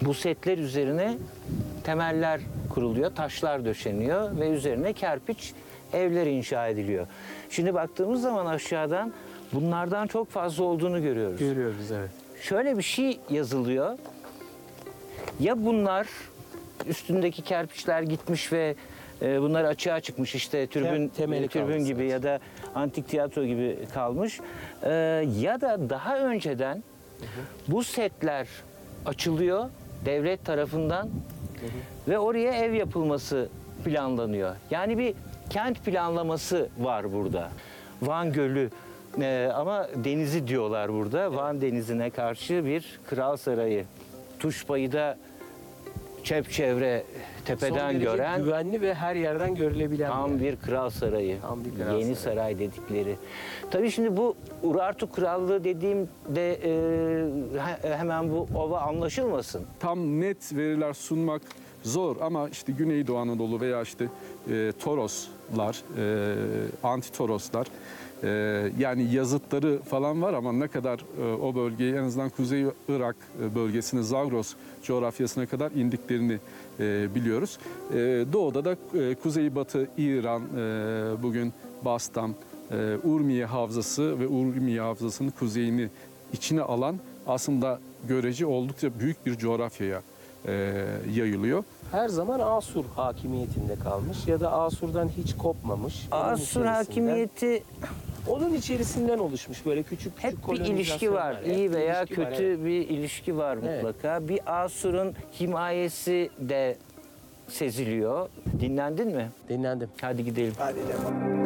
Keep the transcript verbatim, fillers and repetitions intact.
bu setler üzerine temeller kuruluyor, taşlar döşeniyor ve üzerine kerpiç evler inşa ediliyor. Şimdi baktığımız zaman aşağıdan bunlardan çok fazla olduğunu görüyoruz. Görüyoruz, evet. Şöyle bir şey yazılıyor. Ya bunlar üstündeki kerpiçler gitmiş ve e, bunlar açığa çıkmış, işte türbün, temeli e, türbün kalmış, gibi evet. ya da antik tiyatro gibi kalmış. E, ya da daha önceden bu setler açılıyor devlet tarafından ve oraya ev yapılması planlanıyor. Yani bir kent planlaması var burada. Van Gölü e, ama denizi diyorlar burada. Van Denizi'ne karşı bir kral sarayı. Tuşba'yı da çepçevre tepeden Son derece gören güvenli ve her yerden görülebilen tam bir yer. bir kral sarayı. Tam bir kral Yeni sarayı. saray dedikleri. Tabii şimdi bu Urartu Krallığı dediğimde e, he- hemen bu ova anlaşılmasın. Tam net veriler sunmak zor ama işte Güneydoğu Anadolu veya işte e, Toroslar, e, Anti-Toroslar, e, yani yazıtları falan var ama ne kadar e, o bölgeyi, en azından Kuzey Irak bölgesine, Zagros coğrafyasına kadar indiklerini e, biliyoruz. E, doğuda da e, Kuzeybatı İran, e, bugün Bastam, e, Urmiye Havzası ve Urmiye Havzası'nın kuzeyini içine alan aslında görece oldukça büyük bir coğrafyaya e, yayılıyor. Her zaman Asur hakimiyetinde kalmış ya da Asur'dan hiç kopmamış. Onun Asur içerisinden- hakimiyeti Onun içerisinden oluşmuş böyle küçük küçük hep bir ilişki var. kolonizasyonlar. İyi Hep bir veya ilişki var, kötü evet. bir ilişki var Evet. mutlaka. Bir Asur'un himayesi de seziliyor. Dinlendin mi? Dinlendim. Hadi gidelim. Hadi devam.